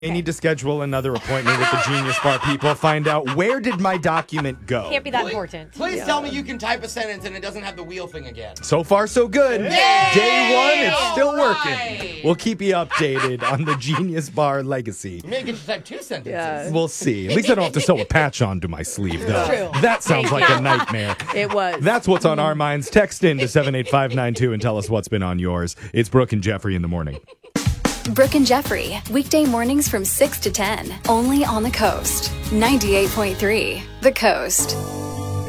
I need to schedule another appointment with the Genius Bar people. Find out, where did my document go? Can't be that important. Please tell me you can type a sentence and it doesn't have the wheel thing again. So far, so good. Yay! Day one, it's still working. Right. We'll keep you updated on the Genius Bar legacy. You may get to type 2 sentences. Yeah. We'll see. At least I don't have to sew a patch onto my sleeve, though. True. That sounds like a nightmare. It was. That's what's on our minds. Text in to 78592 and tell us what's been on yours. It's Brooke and Jeffrey in the morning. Brooke and Jeffrey, weekday mornings from 6 to 10, only on the Coast. 98.3, The Coast.